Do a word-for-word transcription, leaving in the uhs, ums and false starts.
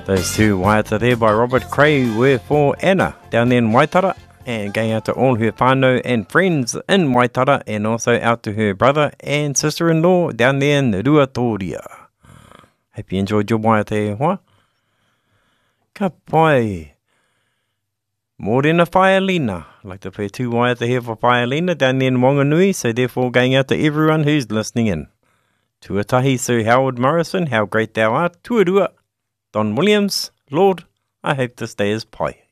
Those two waiata there by Robert Cray were for Anna down there in Waitara, and going out to all her whānau and friends in Waitara, and also out to her brother and sister-in-law down there in Ruatoria. Hope you enjoyed your waiata e hoa. Ka pai. Morena Whaialina. I'd like to play two waiata here for Whaialina down there in Wanganui, so therefore going out to everyone who's listening in. Tuatahi Sir Howard Morrison, how great thou art. Tuarua. Don Williams, Lord, I hope this day is pai.